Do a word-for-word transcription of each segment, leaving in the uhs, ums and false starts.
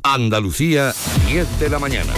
Andalucía, diez de la mañana.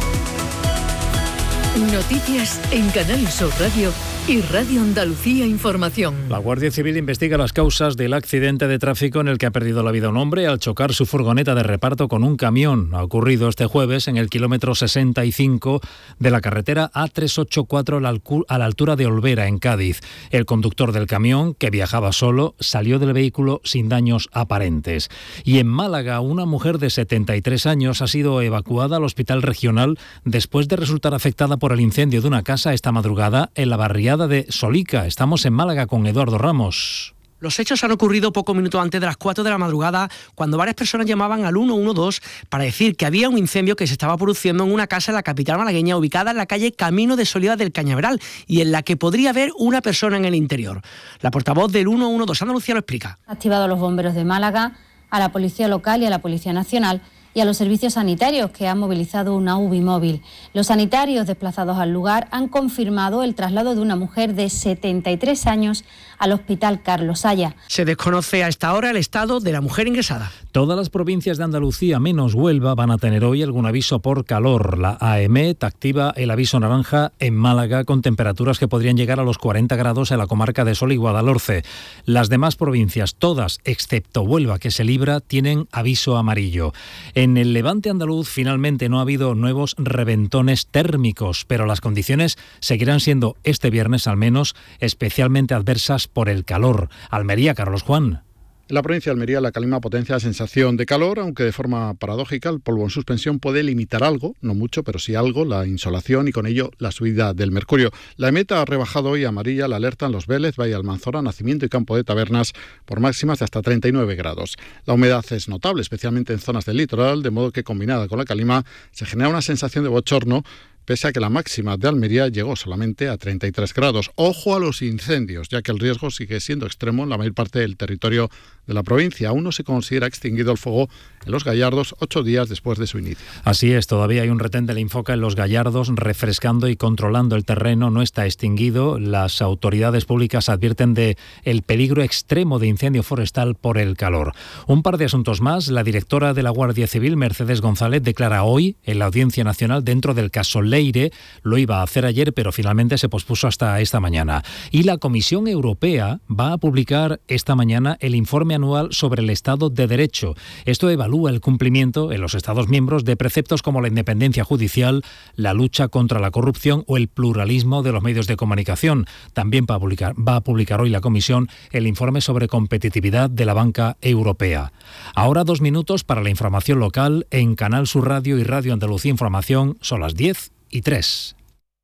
Noticias en Canal Sur Radio y Radio Andalucía Información. La Guardia Civil investiga las causas del accidente de tráfico en el que ha perdido la vida un hombre al chocar su furgoneta de reparto con un camión. Ha ocurrido este jueves en el kilómetro sesenta y cinco de la carretera A trescientos ochenta y cuatro a la altura de Olvera, en Cádiz. El conductor del camión, que viajaba solo, salió del vehículo sin daños aparentes. Y en Málaga, una mujer de setenta y tres años ha sido evacuada al hospital regional después de resultar afectada por el incendio de una casa esta madrugada en la barriada de Solica. Estamos en Málaga con Eduardo Ramos. Los hechos han ocurrido pocos minutos antes de las cuatro de la madrugada, cuando varias personas llamaban al uno uno dos para decir que había un incendio que se estaba produciendo en una casa en la capital malagueña, ubicada en la calle Camino de Soliva del Cañaveral, y en la que podría haber una persona en el interior. La portavoz del uno uno dos, Andalucía, lo explica. Ha activado a los bomberos de Málaga, a la Policía Local y a la Policía Nacional, y a los servicios sanitarios, que han movilizado una U B I móvil. Los sanitarios desplazados al lugar han confirmado el traslado de una mujer de setenta y tres años al Hospital Carlos Haya. Se desconoce a esta hora el estado de la mujer ingresada. Todas las provincias de Andalucía, menos Huelva, van a tener hoy algún aviso por calor. La AEMET activa el aviso naranja en Málaga, con temperaturas que podrían llegar a los cuarenta grados en la comarca de Sol y Guadalhorce. Las demás provincias, todas excepto Huelva, que se libra, tienen aviso amarillo. En el levante andaluz finalmente no ha habido nuevos reventones térmicos, pero las condiciones seguirán siendo, este viernes al menos, especialmente adversas por el calor. Almería, Carlos Juan. En la provincia de Almería, la calima potencia la sensación de calor, aunque de forma paradójica el polvo en suspensión puede limitar algo, no mucho, pero sí algo, la insolación y con ello la subida del mercurio. La EMET ha rebajado hoy a amarilla la alerta en Los Vélez, Valle Almanzora, Nacimiento y Campo de Tabernas por máximas de hasta treinta y nueve grados. La humedad es notable, especialmente en zonas del litoral, de modo que combinada con la calima se genera una sensación de bochorno, pese a que la máxima de Almería llegó solamente a treinta y tres grados. Ojo a los incendios, ya que el riesgo sigue siendo extremo en la mayor parte del territorio de la provincia. Aún no se considera extinguido el fuego en Los Gallardos, ocho días después de su inicio. Así es, todavía hay un retén del Infoca en Los Gallardos, refrescando y controlando el terreno. No está extinguido. Las autoridades públicas advierten de el peligro extremo de incendio forestal por el calor. Un par de asuntos más. La directora de la Guardia Civil, Mercedes González, declara hoy en la Audiencia Nacional dentro del caso Leire. Lo iba a hacer ayer, pero finalmente se pospuso hasta esta mañana. Y la Comisión Europea va a publicar esta mañana el informe anual sobre el Estado de Derecho. Esto evalúa el cumplimiento en los Estados miembros de preceptos como la independencia judicial, la lucha contra la corrupción o el pluralismo de los medios de comunicación. También va a publicar, va a publicar hoy la Comisión el informe sobre competitividad de la banca europea. Ahora dos minutos para la información local en Canal Sur Radio y Radio Andalucía Información. Son las diez y tres.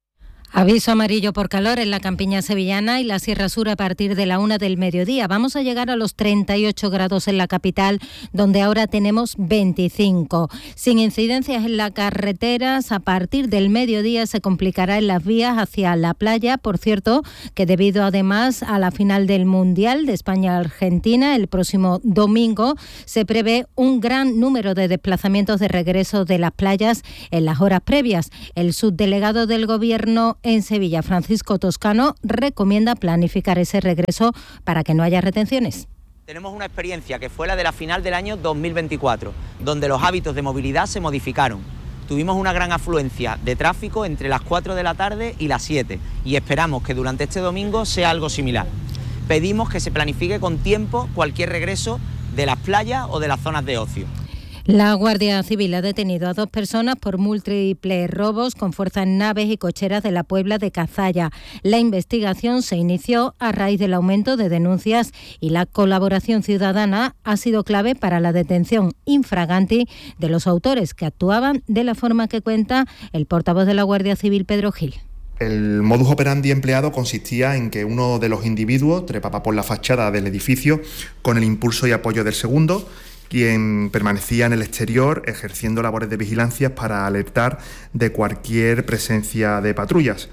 Aviso amarillo por calor en la campiña sevillana y la Sierra Sur a partir de la una del mediodía. Vamos a llegar a los treinta y ocho grados en la capital, donde ahora tenemos veinticinco. Sin incidencias en las carreteras, a partir del mediodía se complicará en las vías hacia la playa. Por cierto, que debido además a la final del Mundial de España-Argentina, el próximo domingo, se prevé un gran número de desplazamientos de regreso de las playas en las horas previas. El subdelegado del Gobierno en Sevilla, Francisco Toscano, recomienda planificar ese regreso para que no haya retenciones. Tenemos una experiencia que fue la de la final del año dos mil veinticuatro, donde los hábitos de movilidad se modificaron. Tuvimos una gran afluencia de tráfico entre las cuatro de la tarde y las siete y esperamos que durante este domingo sea algo similar. Pedimos que se planifique con tiempo cualquier regreso de las playas o de las zonas de ocio. La Guardia Civil ha detenido a dos personas por múltiples robos con fuerza en naves y cocheras de la Puebla de Cazalla. La investigación se inició a raíz del aumento de denuncias y la colaboración ciudadana ha sido clave para la detención infraganti de los autores, que actuaban de la forma que cuenta el portavoz de la Guardia Civil, Pedro Gil. El modus operandi empleado consistía en que uno de los individuos trepaba por la fachada del edificio con el impulso y apoyo del segundo, quien permanecía en el exterior ejerciendo labores de vigilancia para alertar de cualquier presencia de patrullas.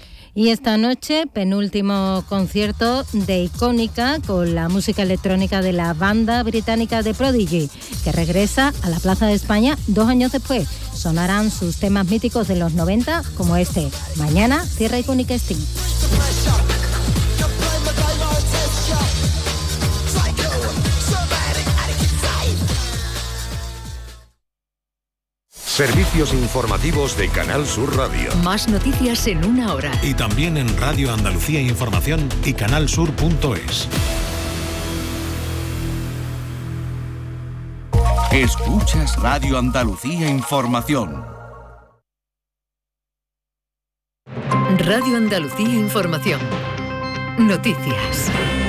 Y esta noche, penúltimo concierto de Icónica con la música electrónica de la banda británica The Prodigy, que regresa a la Plaza de España dos años después. Sonarán sus temas míticos de los noventa, como este. Mañana cierra Icónica Sting. Servicios informativos de Canal Sur Radio. Más noticias en una hora. Y también en Radio Andalucía Información y canalsur punto es. Escuchas Radio Andalucía Información. Radio Andalucía Información. Noticias.